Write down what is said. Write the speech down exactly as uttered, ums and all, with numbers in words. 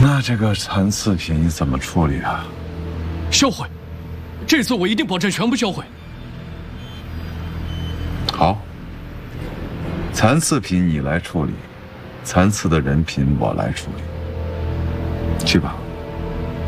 那这个残次品怎么处理啊？ 销毁，这次我一定保证全部销毁。 好，残次品你来处理，残次的人品我来处理。去吧。